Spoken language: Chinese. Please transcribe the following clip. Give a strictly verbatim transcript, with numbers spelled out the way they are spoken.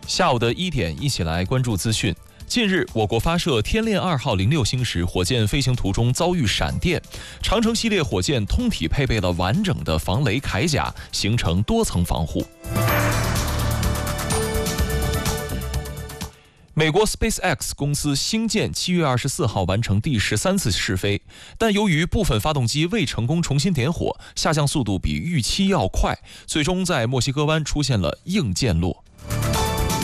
下午的一点，一起来关注资讯。近日，我国发射天链二号零六星时，火箭飞行途中遭遇闪电。长城系列火箭通体配备了完整的防雷铠甲，形成多层防护。美国 SpaceX 公司星舰七月二十四号完成第十三次试飞，但由于部分发动机未成功重新点火，下降速度比预期要快，最终在墨西哥湾出现了硬降落。